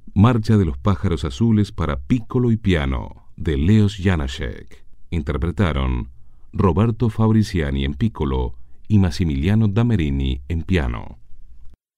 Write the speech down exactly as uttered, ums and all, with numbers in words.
Marcha de los pájaros azules para piccolo y piano, de Leos Janáček. Interpretaron Roberto Fabriciani en piccolo y Massimiliano Damerini en piano.